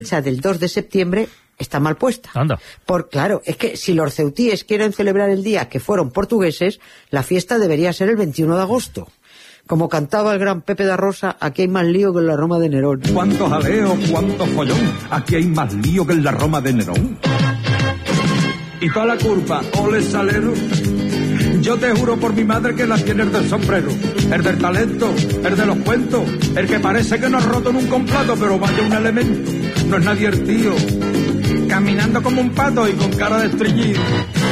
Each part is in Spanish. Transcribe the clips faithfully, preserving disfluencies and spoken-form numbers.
fecha del dos de septiembre está mal puesta. Anda. Por, claro, es que si los ceutíes quieren celebrar el día que fueron portugueses, la fiesta debería ser el veintiuno de agosto. Como cantaba el gran Pepe da Rosa, aquí hay más lío que en la Roma de Nerón. Cuánto jaleo, cuánto follón, aquí hay más lío que en la Roma de Nerón. Y toda la culpa, ole salero, yo te juro por mi madre que la tiene el del sombrero, el del talento, el de los cuentos, el que parece que no ha roto en un complato, pero vaya un elemento, no es nadie el tío, caminando como un pato y con cara de estreñido.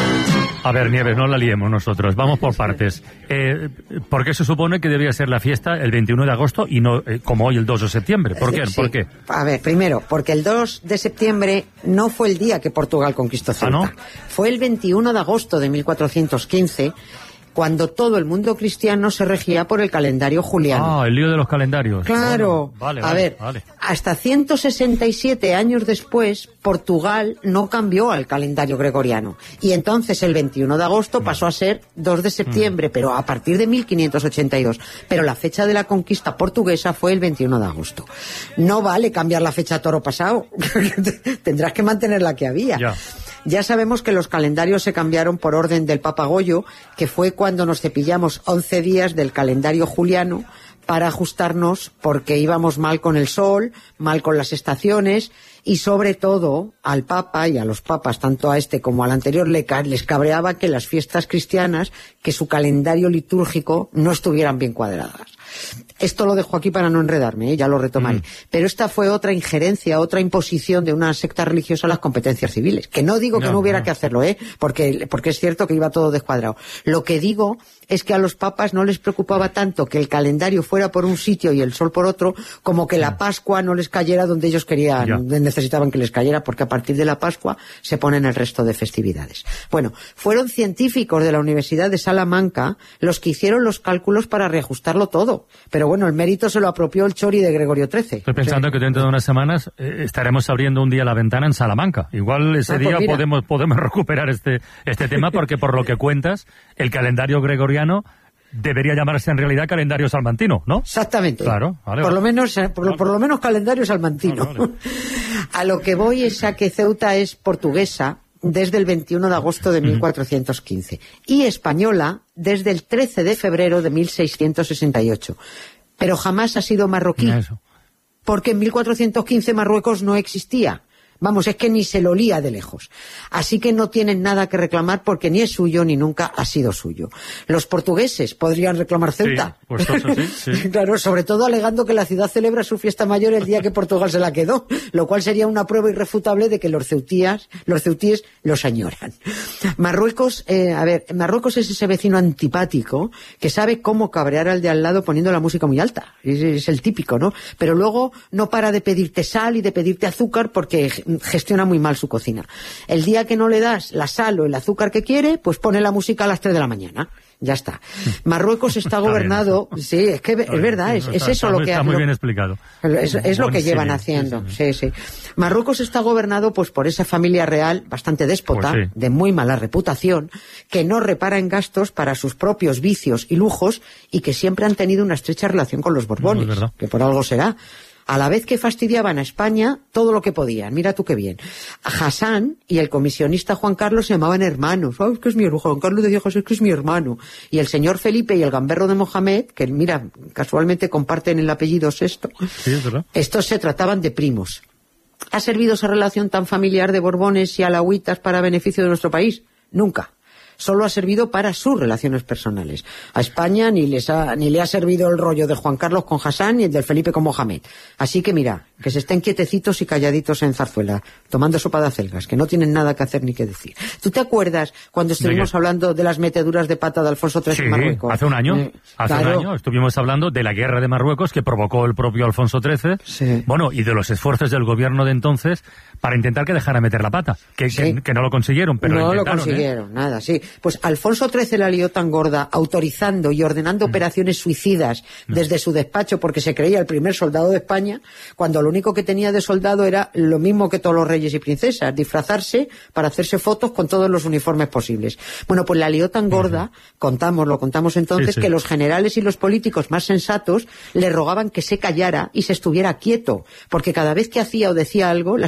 A ver, Nieves, no la liemos nosotros, vamos por partes. Eh, ¿Por qué se supone que debía ser la fiesta el veintiuno de agosto y no eh, como hoy el dos de septiembre? ¿Por qué? Sí. ¿Por qué? A ver, primero, porque el dos de septiembre no fue el día que Portugal conquistó Ceuta. ¿Ah, no? Fue el veintiuno de agosto de mil cuatrocientos quince, cuando todo el mundo cristiano se regía por el calendario juliano. Ah, el lío de los calendarios. Claro. Bueno, vale, a vale, ver, vale. hasta ciento sesenta y siete años después, Portugal no cambió al calendario gregoriano. Y entonces el veintiuno de agosto pasó a ser dos de septiembre, mm. pero a partir de mil quinientos ochenta y dos. Pero la fecha de la conquista portuguesa fue el veintiuno de agosto. No vale cambiar la fecha a toro pasado. Tendrás que mantener la que había. Ya. Ya sabemos que los calendarios se cambiaron por orden del Papa Goyo, que fue cuando nos cepillamos once días del calendario juliano para ajustarnos porque íbamos mal con el sol, mal con las estaciones y sobre todo al Papa y a los papas, tanto a este como al anterior, les cabreaba que las fiestas cristianas, que su calendario litúrgico no estuvieran bien cuadradas. Esto lo dejo aquí para no enredarme, ¿eh? Ya lo retomaré. Mm. Pero esta fue otra injerencia, otra imposición de una secta religiosa a las competencias civiles. Que no digo que no, no hubiera no. que hacerlo, ¿eh? Porque, porque es cierto que iba todo descuadrado. Lo que digo es que a los papas no les preocupaba tanto que el calendario fuera por un sitio y el sol por otro, como que la Pascua no les cayera donde ellos querían, ya. donde necesitaban que les cayera, porque a partir de la Pascua se ponen el resto de festividades. Bueno, fueron científicos de la Universidad de Salamanca los que hicieron los cálculos para reajustarlo todo. Pero bueno, el mérito se lo apropió el Chori de Gregorio trece. Estoy pensando sí. que dentro de unas semanas eh, estaremos abriendo un día la ventana en Salamanca. Igual ese ah, día pues podemos podemos recuperar este este tema, porque por lo que cuentas, el calendario gregoriano debería llamarse en realidad calendario salmantino, ¿no? Exactamente. Claro, vale, por vale. lo menos por, vale. por lo menos calendario salmantino. Vale, vale. A lo que voy es a que Ceuta es portuguesa desde el veintiuno de agosto de mil cuatrocientos quince y española desde el trece de febrero de mil seiscientos sesenta y ocho. Pero jamás ha sido marroquí. Eso. Porque en mil cuatrocientos quince Marruecos no existía. Vamos, es que ni se lo olía de lejos. Así que no tienen nada que reclamar porque ni es suyo ni nunca ha sido suyo. Los portugueses podrían reclamar Ceuta. Sí, pues eso sí, sí. Claro, sobre todo alegando que la ciudad celebra su fiesta mayor el día que Portugal se la quedó, lo cual sería una prueba irrefutable de que los ceutíes, los ceutíes los añoran. Marruecos, eh, a ver, Marruecos es ese vecino antipático que sabe cómo cabrear al de al lado poniendo la música muy alta. Es, es el típico, ¿no? Pero luego no para de pedirte sal y de pedirte azúcar porque gestiona muy mal su cocina. El día que no le das la sal o el azúcar que quiere, pues pone la música a las tres de la mañana. Ya está. Marruecos está, está gobernado... Bien, sí, es que está es verdad, bien, es, es eso está, lo que... Está muy lo, bien explicado. Es, es lo que llevan haciendo. Sí, sí. Marruecos está gobernado pues por esa familia real bastante déspota, pues sí. de muy mala reputación, que no repara en gastos para sus propios vicios y lujos y que siempre han tenido una estrecha relación con los Borbones, no, que por algo será. A la vez que fastidiaban a España todo lo que podían. Mira tú qué bien. A Hassan y el comisionista Juan Carlos se llamaban hermanos. Oh, es que es mi hermano. Juan Carlos decía, José, es que es mi hermano. Y el señor Felipe y el gamberro de Mohamed, que mira, casualmente comparten el apellido Sexto, sí, es verdad. Estos se trataban de primos. ¿Ha servido esa relación tan familiar de Borbones y alauitas para beneficio de nuestro país? Nunca. Solo ha servido para sus relaciones personales. A España ni les ha, ni le ha servido el rollo de Juan Carlos con Hassan ni el del Felipe con Mohamed. Así que mira, que se estén quietecitos y calladitos en Zarzuela, tomando sopa de acelgas, que no tienen nada que hacer ni que decir. ¿Tú te acuerdas cuando estuvimos hablando de las meteduras de pata de Alfonso tercero sí, en Marruecos? hace un año. Eh, hace claro. un año estuvimos hablando de la guerra de Marruecos que provocó el propio Alfonso tercero. Sí. Bueno, y de los esfuerzos del gobierno de entonces para intentar que dejara meter la pata. Que, sí. que, que no lo consiguieron, pero no lo lo intentaron. consiguieron, ¿eh? nada, sí. Pues Alfonso trece la lió tan gorda, autorizando y ordenando mm. operaciones suicidas mm. desde su despacho, porque se creía el primer soldado de España, cuando lo único que tenía de soldado era lo mismo que todos los reyes y princesas, disfrazarse para hacerse fotos con todos los uniformes posibles. Bueno, pues la lió tan gorda, mm. contamos, lo contamos entonces, sí, sí. que los generales y los políticos más sensatos le rogaban que se callara y se estuviera quieto, porque cada vez que hacía o decía algo, las